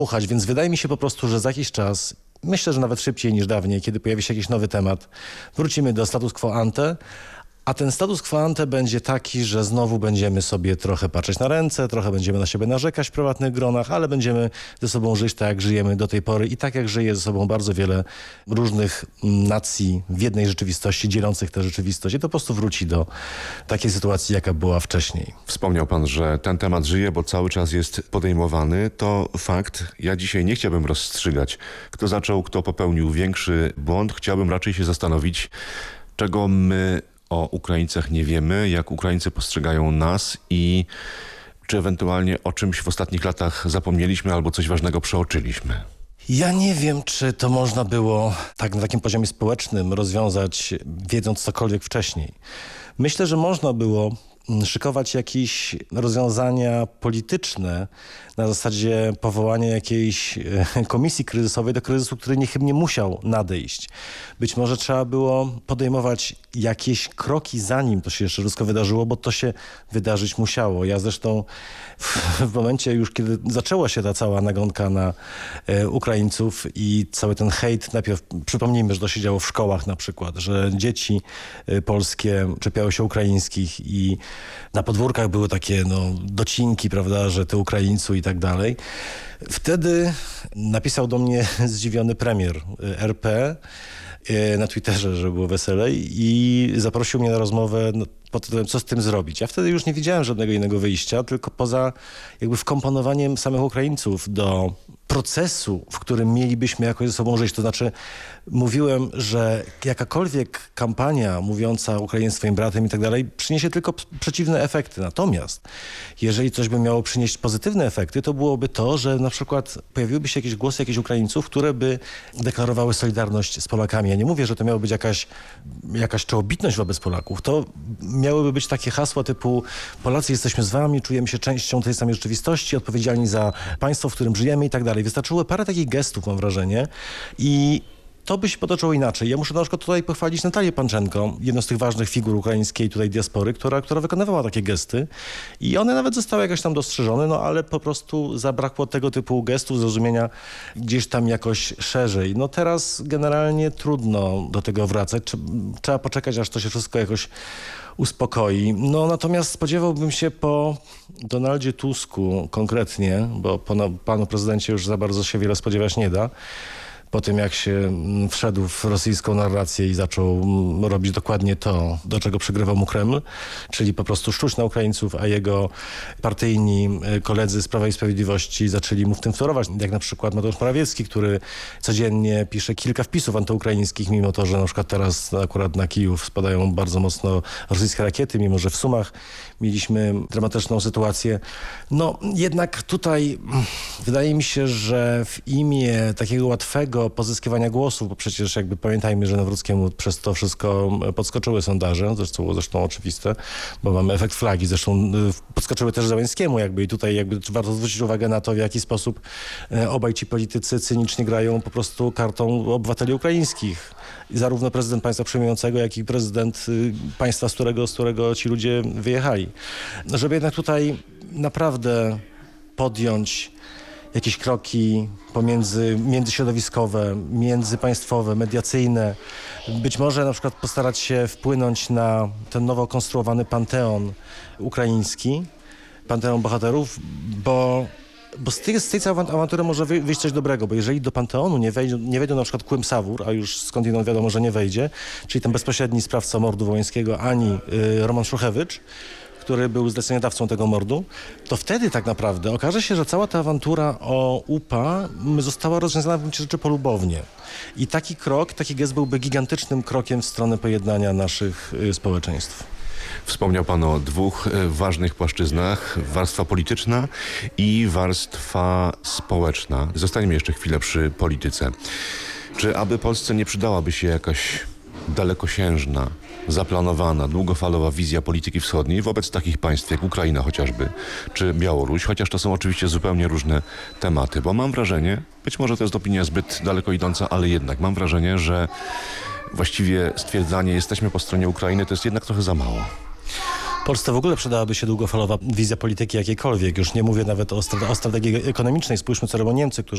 słuchać, więc wydaje mi się po prostu, że za jakiś czas, myślę, że nawet szybciej niż dawniej, kiedy pojawi się jakiś nowy temat, wrócimy do status quo ante, a ten status quo ante będzie taki, że znowu będziemy sobie trochę patrzeć na ręce, trochę będziemy na siebie narzekać w prywatnych gronach, ale będziemy ze sobą żyć tak, jak żyjemy do tej pory i tak, jak żyje ze sobą bardzo wiele różnych nacji w jednej rzeczywistości, dzielących tę rzeczywistość. I to po prostu wróci do takiej sytuacji, jaka była wcześniej. Wspomniał pan, że ten temat żyje, bo cały czas jest podejmowany. To fakt. Ja dzisiaj nie chciałbym rozstrzygać, kto zaczął, kto popełnił większy błąd. Chciałbym raczej się zastanowić, czego my o Ukraińcach nie wiemy, jak Ukraińcy postrzegają nas i czy ewentualnie o czymś w ostatnich latach zapomnieliśmy albo coś ważnego przeoczyliśmy. Ja nie wiem, czy to można było tak na takim poziomie społecznym rozwiązać, wiedząc cokolwiek wcześniej. Myślę, że można było szykować jakieś rozwiązania polityczne na zasadzie powołania jakiejś komisji kryzysowej do kryzysu, który niechybnie musiał nadejść. Być może trzeba było podejmować jakieś kroki, zanim to się jeszcze wszystko wydarzyło, bo to się wydarzyć musiało. Ja zresztą w momencie już, kiedy zaczęła się ta cała nagonka na Ukraińców i cały ten hejt, najpierw przypomnijmy, że to się działo w szkołach na przykład, że dzieci polskie czepiały się ukraińskich i na podwórkach były takie docinki, prawda, że ty Ukraińcu i tak dalej. Wtedy napisał do mnie zdziwiony premier RP na Twitterze, że było weselej i zaprosił mnie na rozmowę pod tytułem, co z tym zrobić. Ja wtedy już nie widziałem żadnego innego wyjścia, tylko poza jakby wkomponowaniem samych Ukraińców do procesu, w którym mielibyśmy jakoś ze sobą żyć. To znaczy mówiłem, że jakakolwiek kampania mówiąca Ukrainie swoim bratem i tak dalej przyniesie tylko przeciwne efekty. Natomiast jeżeli coś by miało przynieść pozytywne efekty, to byłoby to, że na przykład pojawiłyby się jakieś głosy jakichś Ukraińców, które by deklarowały solidarność z Polakami. Ja nie mówię, że to miało być jakaś czołobitność wobec Polaków. To miałyby być takie hasła typu Polacy jesteśmy z wami, czujemy się częścią tej samej rzeczywistości, odpowiedzialni za państwo, w którym żyjemy i tak dalej. Wystarczyło parę takich gestów, mam wrażenie, i to by się potoczyło inaczej. Ja muszę na przykład tutaj pochwalić Natalię Panczenko, jedną z tych ważnych figur ukraińskiej tutaj diaspory, która wykonywała takie gesty i one nawet zostały jakoś tam dostrzeżone, ale po prostu zabrakło tego typu gestów, zrozumienia gdzieś tam jakoś szerzej. Teraz generalnie trudno do tego wracać. Trzeba poczekać, aż to się wszystko jakoś uspokoi. Natomiast spodziewałbym się po Donaldzie Tusku konkretnie, bo panu prezydencie już za bardzo się wiele spodziewać nie da, po tym jak się wszedł w rosyjską narrację i zaczął robić dokładnie to, do czego przygrywał mu Kreml, czyli po prostu szczuć na Ukraińców, a jego partyjni koledzy z Prawa i Sprawiedliwości zaczęli mu w tym wtorować, jak na przykład Mateusz Morawiecki, który codziennie pisze kilka wpisów antyukraińskich, mimo to, że na przykład teraz akurat na Kijów spadają bardzo mocno rosyjskie rakiety, mimo że w Sumach mieliśmy dramatyczną sytuację. Jednak tutaj wydaje mi się, że w imię takiego łatwego pozyskiwania głosów, bo przecież pamiętajmy, że Nawrockiemu przez to wszystko podskoczyły sondaże, zresztą oczywiste, bo mamy efekt flagi, zresztą podskoczyły też Zełenskiemu i tutaj warto zwrócić uwagę na to, w jaki sposób obaj ci politycy cynicznie grają po prostu kartą obywateli ukraińskich. I zarówno prezydent państwa przyjmującego, jak i prezydent państwa, z którego ci ludzie wyjechali. Żeby jednak tutaj naprawdę podjąć jakieś kroki międzyśrodowiskowe, międzypaństwowe, mediacyjne. Być może na przykład postarać się wpłynąć na ten nowo konstruowany panteon ukraiński, panteon bohaterów, bo z tej całej awantury może wyjść coś dobrego, bo jeżeli do Panteonu nie wejdą na przykład Kłym Sawór, a już skądinąd wiadomo, że nie wejdzie, czyli ten bezpośredni sprawca mordu wołyńskiego, ani Roman Szuchewicz, który był zleceniodawcą tego mordu, to wtedy tak naprawdę okaże się, że cała ta awantura o UPA została rozwiązana w gruncie rzeczy polubownie. I taki gest byłby gigantycznym krokiem w stronę pojednania naszych społeczeństw. Wspomniał pan o dwóch ważnych płaszczyznach, warstwa polityczna i warstwa społeczna. Zostańmy jeszcze chwilę przy polityce. Czy aby Polsce nie przydałaby się jakaś dalekosiężna, zaplanowana, długofalowa wizja polityki wschodniej wobec takich państw jak Ukraina chociażby, czy Białoruś, chociaż to są oczywiście zupełnie różne tematy, bo mam wrażenie, być może to jest opinia zbyt daleko idąca, ale jednak mam wrażenie, że właściwie stwierdzanie jesteśmy po stronie Ukrainy to jest jednak trochę za mało. Polsce w ogóle przydałaby się długofalowa wizja polityki jakiejkolwiek. Już nie mówię nawet o strategii ekonomicznej. Spójrzmy, co robią Niemcy, którzy